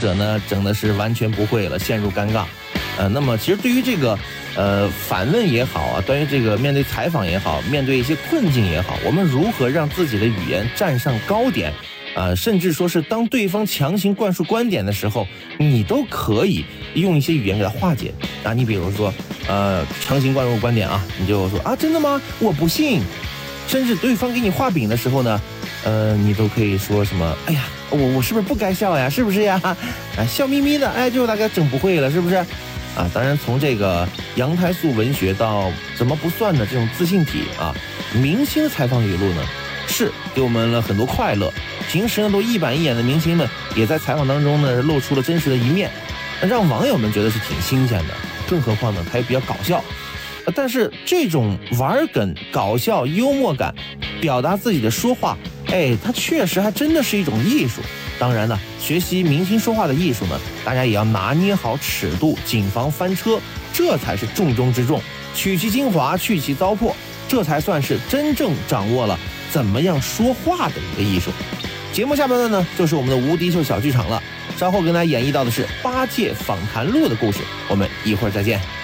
者呢整的是完全不会了，陷入尴尬。那么其实对于这个反问也好啊，关于这个面对采访也好，面对一些困境也好，我们如何让自己的语言站上高点？甚至说是当对方强行灌输观点的时候，你都可以用一些语言给他化解啊。你比如说，强行灌输观点啊，你就说啊，真的吗？我不信。甚至对方给你画饼的时候呢，你都可以说什么？哎呀，我是不是不该笑呀？是不是呀？笑眯眯的，哎，就大概整不会了，是不是？当然从这个阳台素文学到怎么不算的这种自信体啊，明星的采访语录呢，是给我们了很多快乐。平时呢都一板一眼的明星们，也在采访当中呢露出了真实的一面，让网友们觉得是挺新鲜的。更何况呢，它也比较搞笑。但是这种玩梗、搞笑、幽默感，表达自己的说话，它确实还真的是一种艺术。当然呢，学习明星说话的艺术呢，大家也要拿捏好尺度，谨防翻车，这才是重中之重。取其精华，去其糟粕，这才算是真正掌握了怎么样说话的一个艺术。节目下半段呢，就是我们的无敌秀小剧场了。稍后跟大家演绎到的是8届访谈录的故事，我们一会儿再见。